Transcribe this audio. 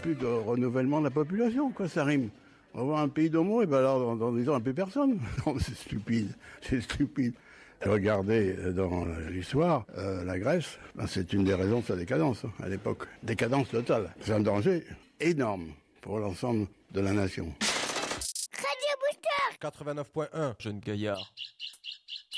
plus de renouvellement de la population, quoi, ça rime. On va voir un pays d'homo, et ben alors, dans 10 ans, plus personne. Non, c'est stupide. Regardez dans l'histoire, la Grèce, c'est une des raisons de sa décadence, à l'époque. Décadence totale. C'est un danger énorme pour l'ensemble de la nation. Radio Booster 89.1, jeune gaillard.